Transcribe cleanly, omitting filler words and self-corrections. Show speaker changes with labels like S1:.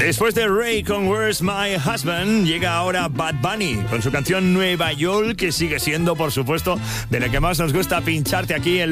S1: Después de Ray con Where's My Husband, llega ahora Bad Bunny con su canción Nueva York, que sigue siendo, por supuesto, de la que más nos gusta pincharte aquí en